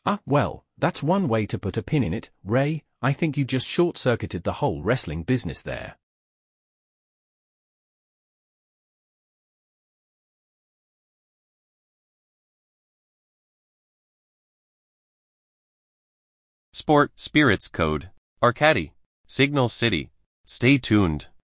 Well, that's one way to put a pin in it, Ray. I think you just short-circuited the whole wrestling business there. Sport Spirits Code. Arcady. Signal City. Stay tuned.